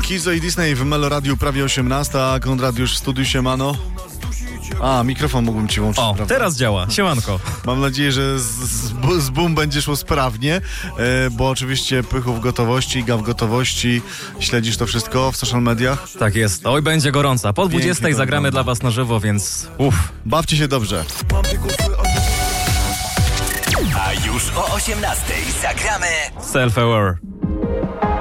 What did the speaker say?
Kizo i Disney w Meloradiu prawie 18, a Konrad już w studiu, siemano. A, mikrofon mógłbym ci włączyć, O, prawda? teraz działa. Siemanko. Mam nadzieję, że z boom będzie szło sprawnie, bo oczywiście Pychu w gotowości, Iga w gotowości. Śledzisz to wszystko w social mediach? Tak jest. Oj, będzie gorąca. Po 20 Pięknie zagramy wygląda. dla was na żywo, więc Bawcie się dobrze. A już o 18 zagramy Self-aware.